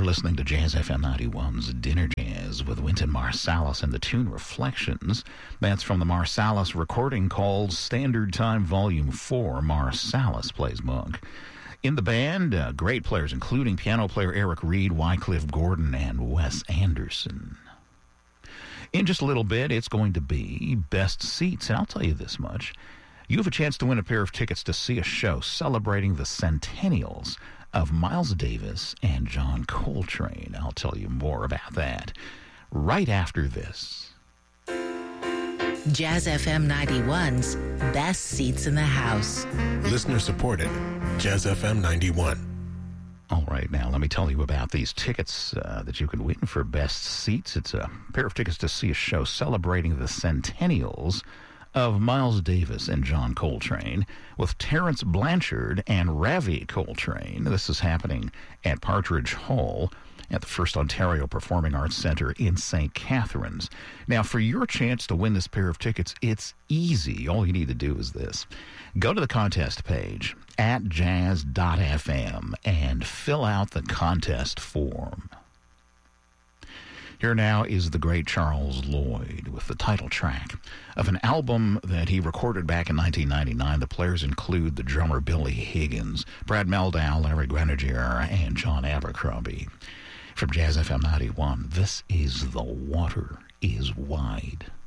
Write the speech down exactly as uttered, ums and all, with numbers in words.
listening to Jazz F M ninety-one's Dinner Jazz with Wynton Marsalis and the tune Reflections. That's from the Marsalis recording called Standard Time Volume four. Marsalis plays Monk. In the band, uh, great players, including piano player Eric Reed, Wycliffe Gordon, and Wes Anderson. In just a little bit, it's going to be Best Seats, and I'll tell you this much. You have a chance to win a pair of tickets to see a show celebrating the centennials of Miles Davis and John Coltrane. I'll tell you more about that right after this. Jazz F M ninety-one's Best Seats in the House. Listener supported. Jazz F M ninety-one. All right, now let me tell you about these tickets uh, that you can win for Best Seats. It's a pair of tickets to see a show celebrating the centennials of Miles Davis and John Coltrane with Terence Blanchard and Ravi Coltrane. This is happening at Partridge Hall at the First Ontario Performing Arts Centre in Saint Catharines. Now, for your chance to win this pair of tickets, it's easy. All you need to do is this. Go to the contest page at jazz dot f m and fill out the contest form. Here now is the great Charles Lloyd with the title track of an album that he recorded back in nineteen ninety-nine. The players include the drummer Billy Higgins, Brad Mehldau, Larry Grenadier, and John Abercrombie. From Jazz F M ninety-one, this is The Water is Wide.